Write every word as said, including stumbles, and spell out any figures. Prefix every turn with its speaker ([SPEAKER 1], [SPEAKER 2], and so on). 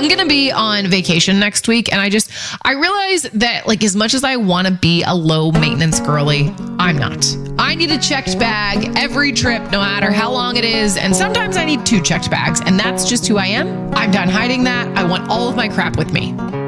[SPEAKER 1] I'm going to be on vacation next week. And I just, I realize that like as much as I want to be a low maintenance girly, I'm not. I need a checked bag every trip, no matter how long it is. And sometimes I need two checked bags. And that's just who I am. I'm done hiding that. I want all of my crap with me.